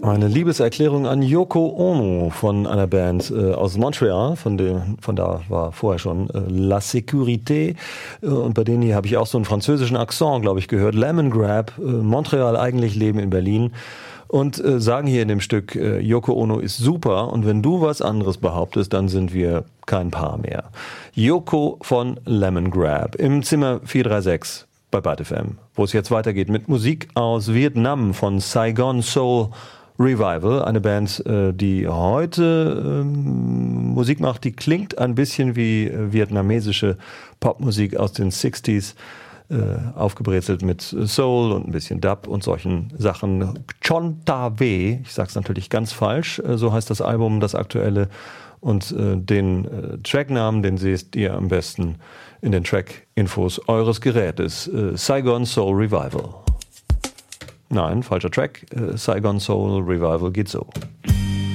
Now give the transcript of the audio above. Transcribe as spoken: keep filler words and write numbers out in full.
Eine Liebeserklärung an Yoko Ono von einer Band äh, aus Montreal, von, dem, von da war vorher schon äh, La Sécurité. Äh, und bei denen hier habe ich auch so einen französischen Akzent, glaube ich, gehört. Lemongrab, äh, Montreal, eigentlich leben in Berlin. Und äh, sagen hier in dem Stück, äh, Yoko Ono ist super und wenn du was anderes behauptest, dann sind wir kein Paar mehr. Yoko von Lemongrab im Zimmer vier drei sechs bei Byte F M, wo es jetzt weitergeht mit Musik aus Vietnam von Saigon Soul Revival, eine Band, die heute ähm, Musik macht, die klingt ein bisschen wie äh, vietnamesische Popmusik aus den sechziger, äh, aufgebrezelt mit Soul und ein bisschen Dub und solchen Sachen. Chon Ta We, ich sag's natürlich ganz falsch, äh, so heißt das Album, das aktuelle, und äh, den äh, Tracknamen, den seht ihr am besten in den Track-Infos eures Gerätes. Äh, Saigon Soul Revival. Nein, falscher Track. Äh, Saigon Soul Revival geht so.